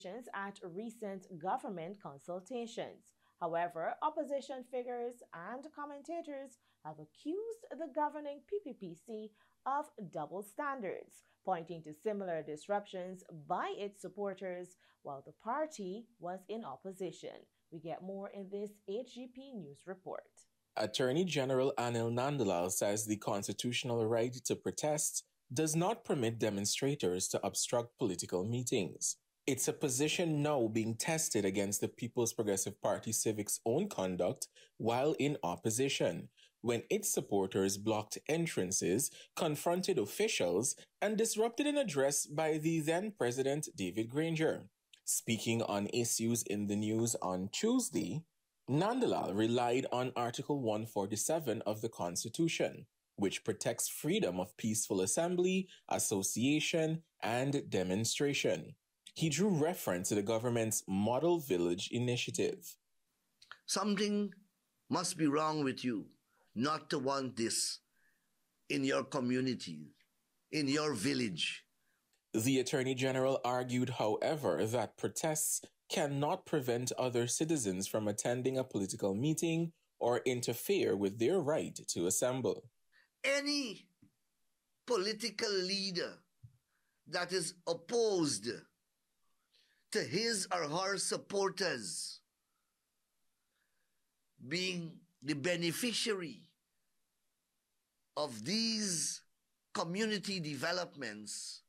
at recent government consultations. However, opposition figures and commentators have accused the governing PPPC of double standards, pointing to similar disruptions by its supporters while the party was in opposition. We get more in this HGP News report. Attorney General Anil Nandalal says the constitutional right to protest does not permit demonstrators to obstruct political meetings. It's a position now being tested against the People's Progressive Party Civic's own conduct while in opposition, when its supporters blocked entrances, confronted officials, and disrupted an address by the then President David Granger. Speaking on issues in the news on Tuesday, Nandalal relied on Article 147 of the Constitution, which protects freedom of peaceful assembly, association, and demonstration. He drew reference to the government's Model Village initiative. Something must be wrong with you not to want this in your community, in your village. The Attorney General argued, however, that protests cannot prevent other citizens from attending a political meeting or interfere with their right to assemble. Any political leader that is opposed to his or her supporters being the beneficiary of these community developments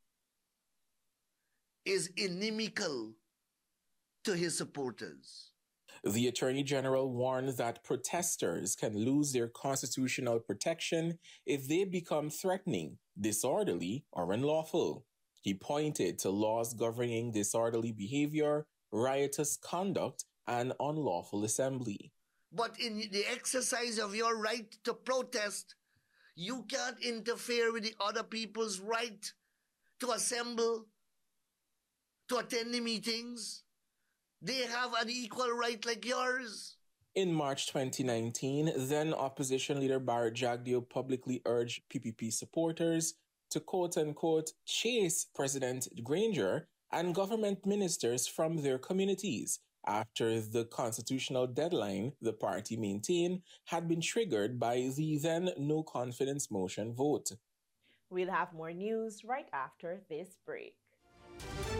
is inimical to his supporters. The Attorney General warned that protesters can lose their constitutional protection if they become threatening, disorderly, or unlawful. He pointed to laws governing disorderly behavior, riotous conduct, and unlawful assembly. But in the exercise of your right to protest, you can't interfere with the other people's right to assemble, to attend the meetings. They have an equal right like yours. In March 2019, then opposition leader Bharat Jagdeo publicly urged PPP supporters to quote-unquote chase President Granger and government ministers from their communities after the constitutional deadline the party maintained had been triggered by the then no-confidence motion vote. We'll have more news right after this break.